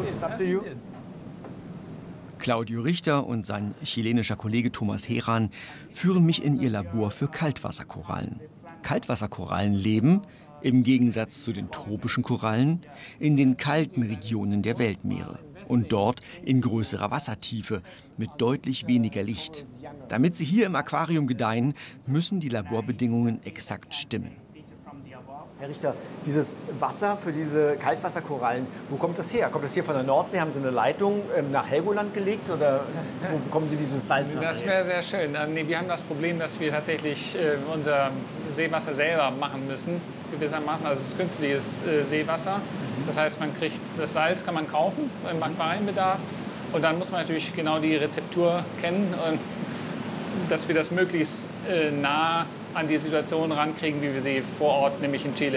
It's up to you. Claudio Richter und sein chilenischer Kollege Thomas Heran führen mich in ihr Labor für Kaltwasserkorallen. Kaltwasserkorallen leben, im Gegensatz zu den tropischen Korallen, in den kalten Regionen der Weltmeere und dort in größerer Wassertiefe mit deutlich weniger Licht. Damit sie hier im Aquarium gedeihen, müssen die Laborbedingungen exakt stimmen. Herr Richter, dieses Wasser für diese Kaltwasserkorallen, wo kommt das her? Kommt das hier von der Nordsee? Haben Sie eine Leitung nach Helgoland gelegt oder wo bekommen Sie dieses Salzwasser her? Das wäre sehr schön. Nee, wir haben das Problem, dass wir tatsächlich unser Seewasser selber machen müssen, gewissermaßen. Also es ist künstliches Seewasser. Das heißt, man kriegt das Salz kann man kaufen im Aquarienbedarf und dann muss man natürlich genau die Rezeptur kennen, und dass wir das möglichst nah an die Situation rankriegen, wie wir sie vor Ort, nämlich in Chile,